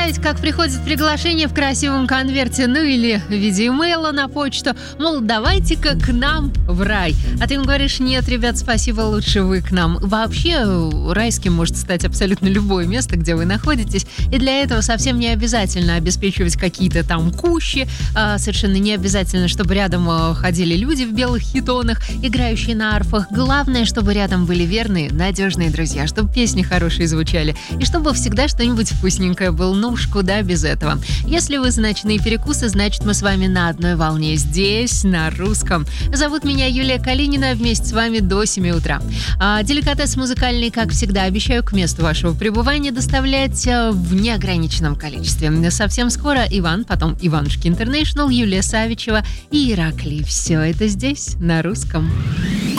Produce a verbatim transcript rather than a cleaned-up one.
знаете, как приходит приглашение в красивом конверте, ну или в виде имейла на почту, мол, давайте-ка к нам в рай. А ты им говоришь: нет, ребят, спасибо, лучше вы к нам. Вообще, райским может стать абсолютно любое место, где вы находитесь, и для этого совсем не обязательно обеспечивать какие-то там кущи, а совершенно не обязательно, чтобы рядом ходили люди в белых хитонах, играющие на арфах. Главное, чтобы рядом были верные, надежные друзья, чтобы песни хорошие звучали, и чтобы всегда что-нибудь вкусненькое было. Ну уж куда без этого. Если вы за ночные перекусы, значит, мы с вами на одной волне здесь, на русском. Зовут меня Юлия Калинина, вместе с вами до семи утра. А деликатес музыкальный, как всегда, обещаю к месту вашего пребывания доставлять в неограниченном количестве. Совсем скоро Иван, потом Иванушки Интернешнл, Юлия Савичева и Ираклий. Все это здесь, на русском.